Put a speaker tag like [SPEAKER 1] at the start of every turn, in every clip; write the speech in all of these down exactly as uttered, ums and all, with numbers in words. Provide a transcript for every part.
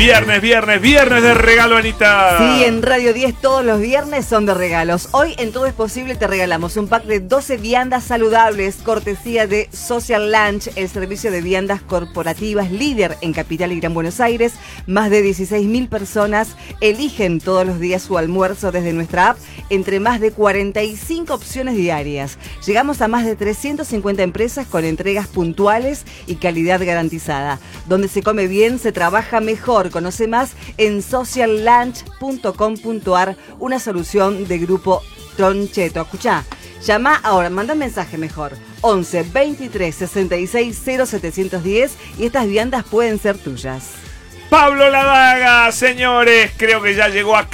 [SPEAKER 1] Viernes, viernes, viernes de regalo, Anita.
[SPEAKER 2] Sí, en Radio diez todos los viernes son de regalos. Hoy en Todo es Posible te regalamos un pack de doce viandas saludables, cortesía de Social Lunch, el servicio de viandas corporativas líder en Capital y Gran Buenos Aires. Más de dieciséis mil personas eligen todos los días su almuerzo desde nuestra app, entre más de cuarenta y cinco opciones diarias. Llegamos a más de trescientas cincuenta empresas con entregas puntuales y calidad garantizada. Donde se come bien, se trabaja mejor. Conoce más en social lunch punto com punto ar, una solución de Grupo Troncheto. Escuchá, llama ahora, manda un mensaje mejor. once, veintitrés, sesenta y seis, cero setecientos diez y estas viandas pueden ser tuyas.
[SPEAKER 1] Pablo Ladaga, señores, creo que ya llegó a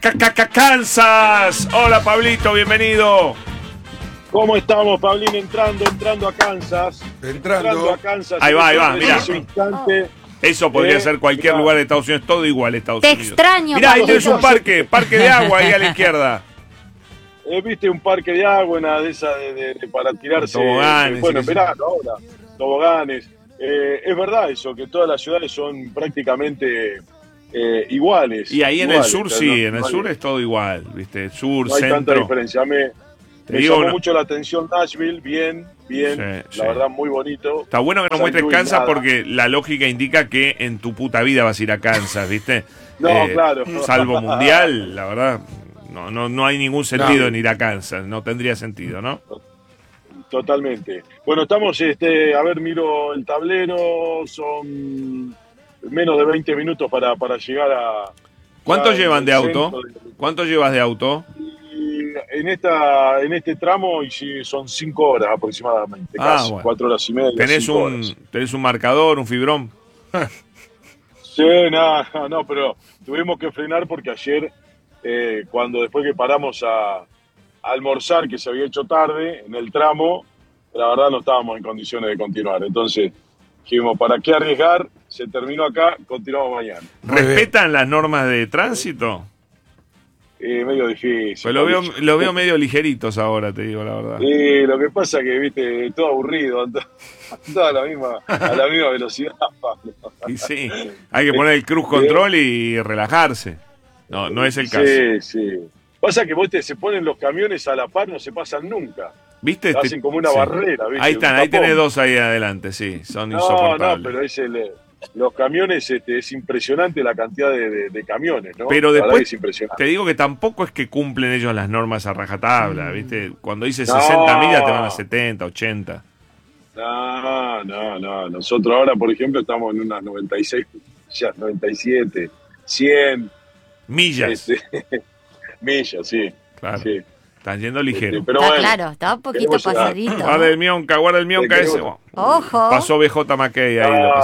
[SPEAKER 1] Kansas. Hola, Pablito, bienvenido.
[SPEAKER 3] ¿Cómo estamos, Pablín? Entrando, entrando a Kansas.
[SPEAKER 4] Entrando,
[SPEAKER 3] entrando a Kansas.
[SPEAKER 1] Ahí va, ahí va,
[SPEAKER 3] En
[SPEAKER 1] mirá.
[SPEAKER 3] ese instante,
[SPEAKER 1] Eso podría
[SPEAKER 3] eh,
[SPEAKER 1] ser cualquier
[SPEAKER 3] mirá.
[SPEAKER 1] lugar de Estados Unidos, todo igual Estados
[SPEAKER 5] Te
[SPEAKER 1] Unidos.
[SPEAKER 5] extraño,
[SPEAKER 1] Mirá, ahí
[SPEAKER 5] Pablito.
[SPEAKER 1] tenés un parque, parque de agua ahí a la izquierda.
[SPEAKER 3] Eh, Viste un parque de agua, una de esas de, de- de- para tirarse.
[SPEAKER 1] Toboganes,
[SPEAKER 3] eh, bueno,
[SPEAKER 1] sí,
[SPEAKER 3] en verano ahora, toboganes. Eh, es verdad eso, que todas las ciudades son prácticamente eh, iguales.
[SPEAKER 1] Y ahí en
[SPEAKER 3] iguales,
[SPEAKER 1] el sur
[SPEAKER 3] pero
[SPEAKER 1] sí,
[SPEAKER 3] no-
[SPEAKER 1] en el
[SPEAKER 3] no hay-
[SPEAKER 1] sur es todo igual, ¿viste? Sur,
[SPEAKER 3] No hay tanta
[SPEAKER 1] centro.
[SPEAKER 3] diferencia. Me,
[SPEAKER 1] Te
[SPEAKER 3] me
[SPEAKER 1] digo
[SPEAKER 3] llamó
[SPEAKER 1] una-
[SPEAKER 3] mucho la atención Nashville, bien, bien.
[SPEAKER 1] Sí,
[SPEAKER 3] la
[SPEAKER 1] sí.
[SPEAKER 3] verdad, muy bonito.
[SPEAKER 1] Está bueno que nos
[SPEAKER 3] San
[SPEAKER 1] muestres
[SPEAKER 3] Luis,
[SPEAKER 1] Kansas
[SPEAKER 3] nada.
[SPEAKER 1] porque la lógica indica que en tu puta vida vas a ir a Kansas, ¿viste?
[SPEAKER 3] No, claro.
[SPEAKER 1] Salvo mundial, la verdad, no, no, no hay ningún sentido
[SPEAKER 4] No.
[SPEAKER 1] en ir a Kansas, no tendría sentido, ¿no?
[SPEAKER 3] Totalmente. Bueno, estamos, este, a ver, miro el tablero, son menos de veinte minutos para, para llegar a...
[SPEAKER 1] ¿Cuánto
[SPEAKER 3] a-
[SPEAKER 1] llevan de
[SPEAKER 3] al
[SPEAKER 1] auto?
[SPEAKER 3] centro de-
[SPEAKER 1] ¿Cuánto llevas de auto?
[SPEAKER 3] Y en esta, en este tramo y sí, son cinco horas aproximadamente,
[SPEAKER 1] Ah,
[SPEAKER 3] casi,
[SPEAKER 1] bueno.
[SPEAKER 3] cuatro horas y media.
[SPEAKER 1] ¿Tenés
[SPEAKER 3] cinco
[SPEAKER 1] un,
[SPEAKER 3] horas.
[SPEAKER 1] ¿Tenés un marcador, un fibrón?
[SPEAKER 3] Sí, no, no, no, pero tuvimos que frenar porque ayer, eh, cuando después que paramos a, a almorzar, que se había hecho tarde en el tramo, la verdad no estábamos en condiciones de continuar. Entonces dijimos, ¿para qué arriesgar? Se terminó acá, continuamos mañana.
[SPEAKER 4] Muy
[SPEAKER 1] ¿Respetan las normas de tránsito?
[SPEAKER 3] Eh, medio difícil.
[SPEAKER 1] Pues lo veo,
[SPEAKER 3] Pablito.
[SPEAKER 1] lo veo medio ligeritos ahora, te digo la verdad.
[SPEAKER 3] Y lo que pasa que, viste, todo aburrido, todo a la misma, a la misma velocidad, Pablo.
[SPEAKER 1] Y sí, hay que poner el cruise control y relajarse. No, no es el caso.
[SPEAKER 3] Sí, sí. Pasa que vos te, se ponen los camiones a la par, no se pasan nunca.
[SPEAKER 1] ¿Viste? Te-
[SPEAKER 3] Hacen como una
[SPEAKER 1] sí.
[SPEAKER 3] barrera, ¿viste?
[SPEAKER 1] Ahí están,
[SPEAKER 3] Un
[SPEAKER 1] ahí
[SPEAKER 3] tapón.
[SPEAKER 1] tenés dos ahí adelante, sí, son
[SPEAKER 3] No,
[SPEAKER 1] insoportables.
[SPEAKER 3] no, pero es el, los camiones, este, es impresionante la cantidad de, de- de camiones, ¿no?
[SPEAKER 1] Pero
[SPEAKER 3] La verdad
[SPEAKER 1] después
[SPEAKER 3] que es impresionante.
[SPEAKER 1] te digo que tampoco es que cumplen ellos las normas a
[SPEAKER 3] Mm.
[SPEAKER 1] rajatabla, ¿viste? Cuando dice
[SPEAKER 3] No.
[SPEAKER 1] sesenta millas te van a setenta, ochenta.
[SPEAKER 3] No, no, no. Nosotros ahora, por ejemplo, estamos en unas noventa y seis, ya noventa y siete, cien
[SPEAKER 1] Millas,
[SPEAKER 3] este, millas, sí.
[SPEAKER 1] claro.
[SPEAKER 3] sí.
[SPEAKER 1] Están yendo ligero.
[SPEAKER 3] Este, pero
[SPEAKER 5] Está
[SPEAKER 3] bueno,
[SPEAKER 5] claro, está un poquito
[SPEAKER 3] queremos llegar.
[SPEAKER 5] pasadito.
[SPEAKER 1] Guarda el mionca, guarda el mionca
[SPEAKER 3] Sí,
[SPEAKER 1] ese.
[SPEAKER 3] queremos-
[SPEAKER 5] Ojo.
[SPEAKER 1] Pasó B J McKay ahí.
[SPEAKER 3] Ah,
[SPEAKER 1] lo pasó.